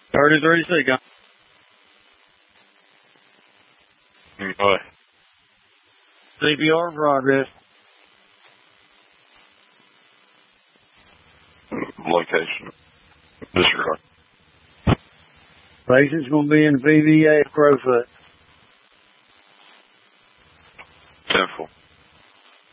30-36, gun. Go ahead. CPR progress. Location. Disregard. Patient's going to be in VVA Crowfoot.